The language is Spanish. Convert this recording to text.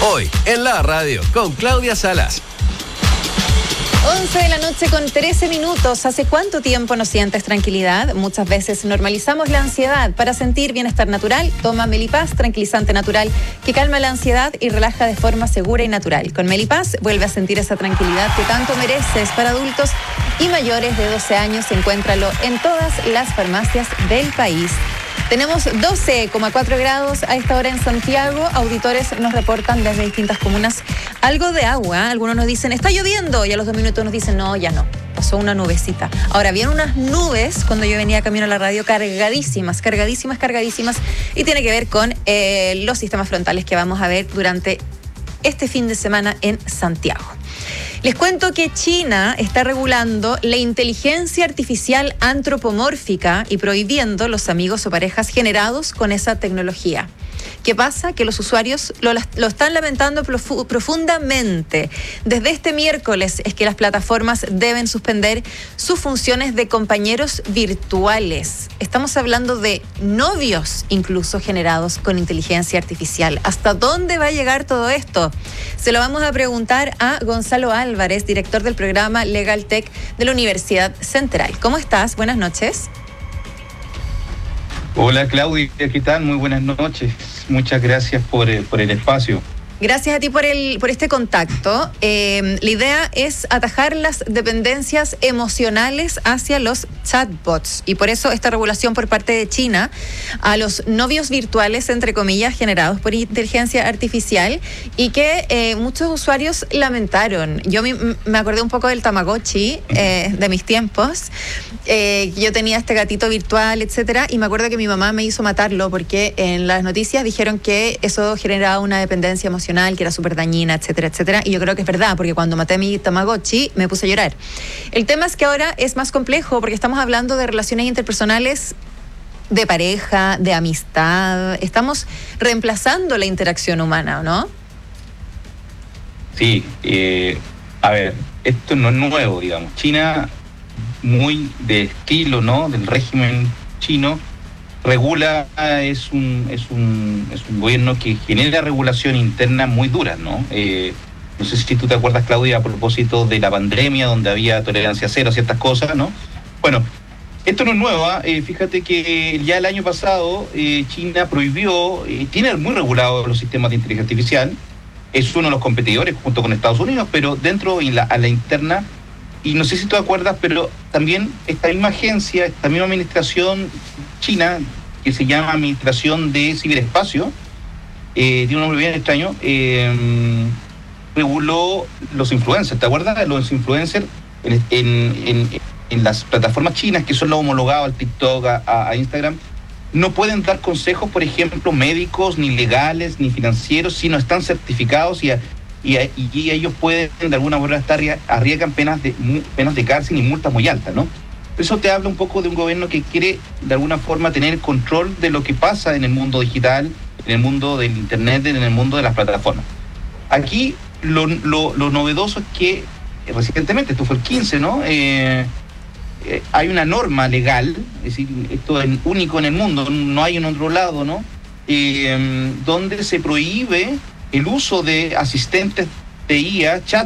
Hoy, en la radio, con Claudia Salas. 11 de la noche con 13 minutos. ¿Hace cuánto tiempo no sientes tranquilidad? Muchas veces normalizamos la ansiedad. Para sentir bienestar natural, toma Melipaz, tranquilizante natural que calma la ansiedad y relaja de forma segura y natural. Con Melipaz vuelve a sentir esa tranquilidad que tanto mereces. Para adultos y mayores de 12 años, encuéntralo en todas las farmacias del país. Tenemos 12,4 grados a esta hora en Santiago. Auditores nos reportan desde distintas comunas algo de agua. Algunos nos dicen, está lloviendo, y a los 2 minutos nos dicen, no, ya no, pasó una nubecita. Ahora, habían unas nubes cuando yo venía camino a la radio cargadísimas, y tiene que ver con los sistemas frontales que vamos a ver durante este fin de semana en Santiago. Les cuento que China está regulando la inteligencia artificial antropomórfica y prohibiendo los amigos o parejas generados con esa tecnología. ¿Qué pasa? Que los usuarios lo están lamentando profundamente. Desde este miércoles es que las plataformas deben suspender sus funciones de compañeros virtuales. Estamos hablando de novios incluso generados con inteligencia artificial. ¿Hasta dónde va a llegar todo esto? Se lo vamos a preguntar a Gonzalo Álvarez, director del programa Legal Tech de la Universidad Central. ¿Cómo estás? Buenas noches. Hola Claudia, ¿qué tal? Muy buenas noches. Muchas gracias por el espacio. Gracias a ti por este contacto. La idea es atajar las dependencias emocionales hacia los chatbots, y por eso esta regulación por parte de China a los novios virtuales, entre comillas, generados por inteligencia artificial, y que muchos usuarios lamentaron. Yo me acordé un poco del Tamagotchi de mis tiempos. Yo tenía este gatito virtual, etcétera, y me acuerdo que mi mamá me hizo matarlo porque en las noticias dijeron que eso generaba una dependencia emocional que era súper dañina, etcétera, etcétera. Y yo creo que es verdad, porque cuando maté a mi Tamagotchi me puse a llorar. El tema es que ahora es más complejo porque estamos hablando de relaciones interpersonales, de pareja, de amistad. Estamos reemplazando la interacción humana, ¿o no? Sí, a ver, esto no es nuevo, digamos. China, muy de estilo, ¿no?, del régimen chino, regula, es un gobierno que genera regulación interna muy dura, ¿no? No sé si tú te acuerdas, Claudia, a propósito de la pandemia, donde había tolerancia cero a ciertas cosas, ¿no? Bueno, esto no es nuevo, fíjate que ya el año pasado China prohibió, tiene muy regulados los sistemas de inteligencia artificial, es uno de los competidores junto con Estados Unidos, pero dentro a la interna, y no sé si tú te acuerdas, pero también esta misma agencia, esta misma administración china, que se llama Administración de Ciberespacio, tiene un nombre bien extraño, reguló los influencers. ¿Te acuerdas? Los influencers en las plataformas chinas, que son los homologados al TikTok, a Instagram, no pueden dar consejos, por ejemplo, médicos, ni legales, ni financieros, si no están certificados, y ellos pueden, de alguna manera, arriesgan penas de cárcel y multas muy altas, ¿no? Eso te habla un poco de un gobierno que quiere, de alguna forma, tener control de lo que pasa en el mundo digital, en el mundo del internet, en el mundo de las plataformas. Aquí lo novedoso es que recientemente, esto fue el 15, ¿no? Hay una norma legal, es decir, esto es único en el mundo, no hay en otro lado, ¿no? Donde se prohíbe el uso de asistentes de IA,